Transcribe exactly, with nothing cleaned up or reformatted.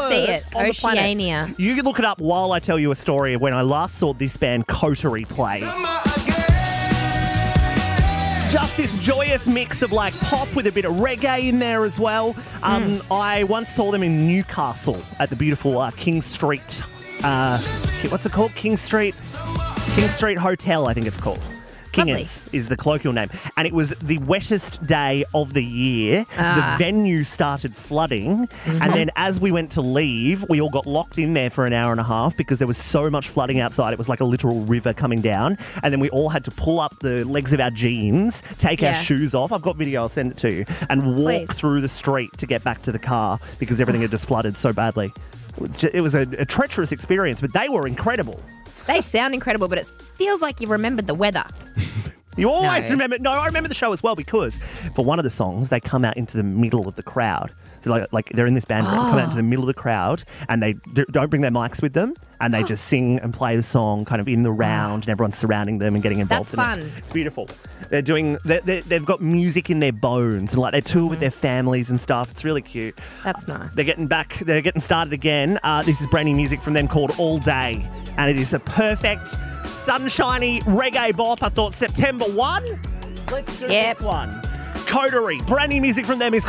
see it. on the planet. Oceania. You can look it up while I tell you a story of when I last saw this band Coterie play. Just this joyous mix of like pop with a bit of reggae in there as well. Um, mm. I once saw them in Newcastle at the beautiful uh, King Street. Uh, what's it called? King Street. King Street Hotel, I think it's called. King's is the colloquial name. And it was the wettest day of the year. Ah. The venue started flooding. Mm-hmm. And then as we went to leave, we all got locked in there for an hour and a half because there was so much flooding outside. It was like a literal river coming down. And then we all had to pull up the legs of our jeans, take Yeah. our shoes off. I've got video, I'll send it to you. And walk Please. through the street to get back to the car because everything had just flooded so badly. It was, ju- it was a, a treacherous experience, but they were incredible. They sound incredible, but it feels like you remembered the weather. You always No. remember. No, I remember the show as well because for one of the songs, they come out into the middle of the crowd. So like, like they're in this band room, come out into the middle of the crowd, and they d- don't bring their mics with them, and they just sing and play the song kind of in the round, and everyone's surrounding them and getting involved That's in fun. it. It's beautiful. They're doing. They're, they're, they've got music in their bones, and like they tour with their families and stuff. It's really cute. That's nice. They're getting back. They're getting started again. Uh, this is brand new music from them called All Day, and it is a perfect sunshiny reggae bop. I thought September first. Let's do Yep. this one. Coterie. Brand new music from them is called